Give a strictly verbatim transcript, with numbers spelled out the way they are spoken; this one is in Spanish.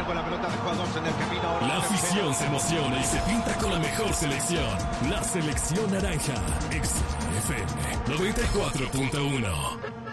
con la pelota de jugadores en el camino. Ahora La afición se emociona y se pinta con la mejor selección. La selección naranja. X F M noventa y cuatro punto uno.